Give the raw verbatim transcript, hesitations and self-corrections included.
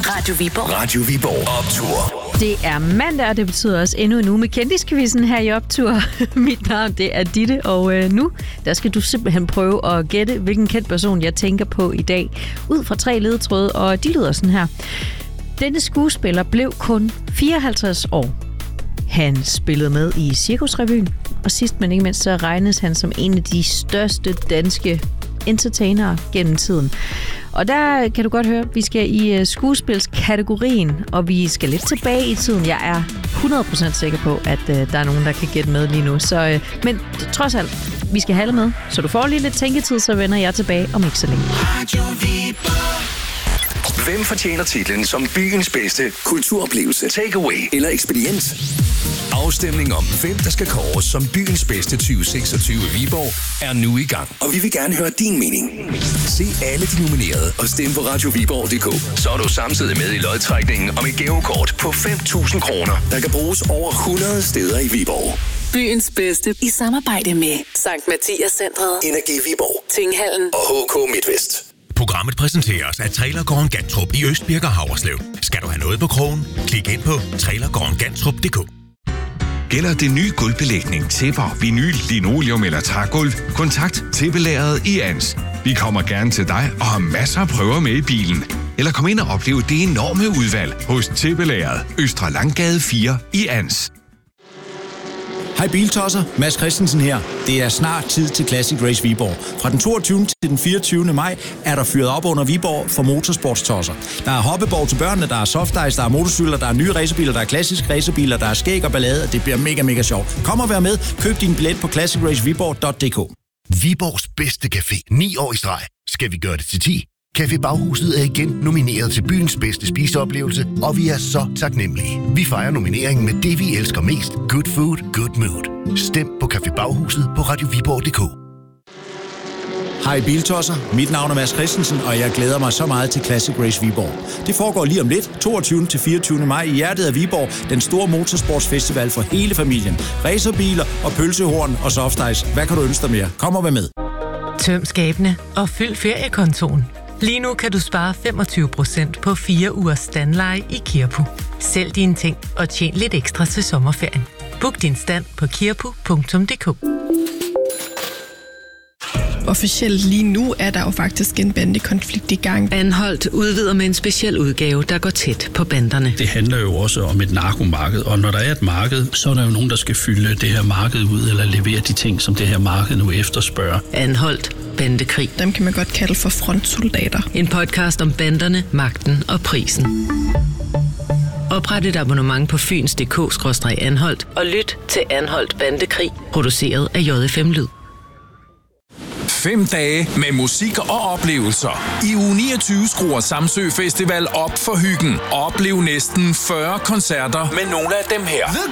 Radio Viborg. Radio Viborg Optur. Det er mandag, og det betyder også endnu en uge med kendiskvisten her i Optur. Mit navn, det er Ditte, og øh, nu der skal du simpelthen prøve at gætte, hvilken kendt person jeg tænker på i dag. Ud fra tre ledetråde, og de lyder sådan her. Denne skuespiller blev kun fireoghalvtreds år. Han spillede med i Cirkusrevyen, og sidst men ikke mindst, så regnes han som en af de største danske entertainere gennem tiden. Og der kan du godt høre, vi skal i skuespilskategorien, og vi skal lidt tilbage i tiden. Jeg er hundrede procent sikker på, at uh, der er nogen, der kan gætte med lige nu. Så, uh, men trods alt, vi skal have det med. Så du får lige lidt tænketid, så vender jeg tilbage om ikke så længe. Hvem fortjener titlen som byens bedste kulturoplevelse, takeaway eller ekspedient? Afstemning om, hvem der skal kåres som byens bedste tyve seksogtyve i Viborg, er nu i gang. Og vi vil gerne høre din mening. Se alle de nominerede og stem på radio viborg punktum d k. Så er du samtidig med i lodtrækningen om et gavekort på fem tusind kroner, der kan bruges over hundrede steder i Viborg. Byens bedste i samarbejde med Sankt Mathias Centret, Energi Viborg, Tinghallen og H K Midtvest. Programmet præsenteres af Trailergården Gantrup i Østbirk og Haverslev. Skal du have noget på krogen? Klik ind på trailergården gantrup punktum d k. Gælder det ny gulvbelægning, tæpper, vinyl, linoleum eller trægulv? Kontakt Tæppelageret i Ans. Vi kommer gerne til dig og har masser af prøver med i bilen. Eller kom ind og opleve det enorme udvalg hos Tæppelageret, Østre Langgade fire i Ans. Hej Biltosser, Mads Christensen her. Det er snart tid til Classic Race Viborg. Fra den toogtyvende til den fireogtyvende maj er der fyret op under Viborg for motorsportstosser. Der er hoppeborg til børnene, der er softice, der er motorcykler, der er nye racerbiler, der er klassiske racerbiler, der er skæg og ballade, og det bliver mega, mega sjovt. Kom og vær med. Køb din billet på classic race viborg punktum d k. Viborgs bedste café. Ni år i streg. Skal vi gøre det til ti? Café Baghuset er igen nomineret til byens bedste spiseoplevelse, og vi er så taknemmelige. Vi fejrer nomineringen med det, vi elsker mest. Good food, good mood. Stem på Café Baghuset på radio viborg punktum d k. Hej Biltosser, mit navn er Mads Christensen, og jeg glæder mig så meget til Classic Race Viborg. Det foregår lige om lidt, toogtyvende til fireogtyvende maj i hjertet af Viborg, den store motorsportsfestival for hele familien. Racerbiler og pølsehorn og softice. Hvad kan du ønske dig mere? Kom og vær med. Tøm skabene og fyld feriekontoen. Lige nu kan du spare femogtyve procent på fire ugers standleje i Kirpu. Sælg dine ting og tjen lidt ekstra til sommerferien. Book din stand på kirpu punktum d k. Officielt lige nu er der jo faktisk en bandekonflikt i gang. Anholdt udvider med en speciel udgave, der går tæt på banderne. Det handler jo også om et narkomarked, og når der er et marked, så er der jo nogen, der skal fylde det her marked ud, eller levere de ting, som det her marked nu efterspørger. Anholdt. Bandekrig. Dem kan man godt kalde for frontsoldater. En podcast om banderne, magten og prisen. Opret et abonnement på fyns punktum d k skråstreg anholdt og lyt til Anholdt Bandekrig, produceret af J F M Lyd. Fem dage med musik og oplevelser. I uge niogtyve skruer Samsø Festival op for hyggen. Oplev næsten fyrre koncerter med nogle af dem her.